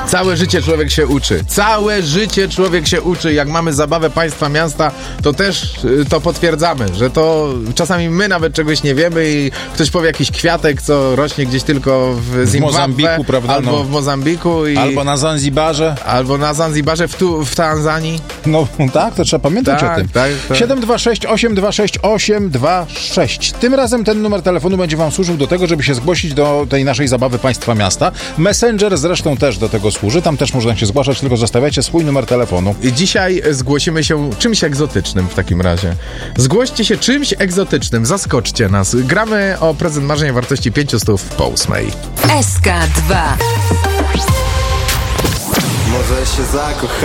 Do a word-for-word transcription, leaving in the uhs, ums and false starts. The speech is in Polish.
Całe życie człowiek się uczy. Całe życie człowiek się uczy. Jak mamy zabawę państwa miasta, to też y, to potwierdzamy, że to czasami my nawet czegoś nie wiemy i ktoś powie jakiś kwiatek, co rośnie gdzieś tylko w Zimbabwe, w Mozambiku, prawda? Albo No. w Mozambiku. I, albo na Zanzibarze. Albo na Zanzibarze, w, tu, w Tanzanii. No tak, to trzeba pamiętać Tak, o tym. tak, tak. siedem dwa sześć, osiem dwa sześć, osiem dwa sześć. Tym razem ten numer telefonu będzie wam służył do tego, żeby się zgłosić do tej naszej zabawy państwa miasta. Messenger zresztą też do tego służy. Tam też można się zgłaszać, tylko zostawiacie swój numer telefonu. I dzisiaj zgłosimy się czymś egzotycznym w takim razie. Zgłoście się czymś egzotycznym, zaskoczcie nas. Gramy o prezent marzeń o wartości pięciuset po ósmej. S K dwa. Może się zakochać.